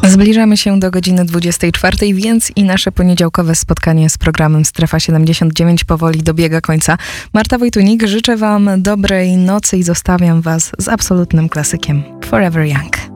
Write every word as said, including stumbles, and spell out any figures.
Zbliżamy się do godziny dwudziestej czwartej, więc i nasze poniedziałkowe spotkanie z programem Strefa siedemdziesiąt dziewięć powoli dobiega końca. Marta Wojtunik, życzę Wam dobrej nocy i zostawiam Was z absolutnym klasykiem Forever Young.